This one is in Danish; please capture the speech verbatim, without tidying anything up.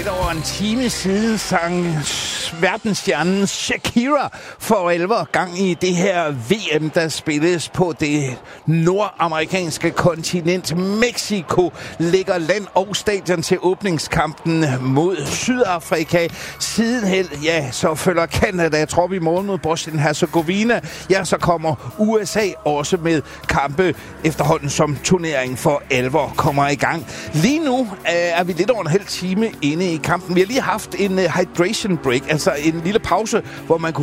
lidt over en time siden sang verdensstjernen Shakira for alvor gang i det her V M, der spilles på det nordamerikanske kontinent. Mexico lægger land og stadion til åbningskampen mod Sydafrika. Sidenhen, ja, så følger Canada trop i morgen mod Bosnien-Herzegovina. Ja, så kommer U S A også med kampe efterhånden, som turneringen for alvor kommer i gang. Lige nu øh, er vi lidt over en halv time inde i kampen. Vi har lige haft en uh, hydration break, altså en lille pause, hvor man kunne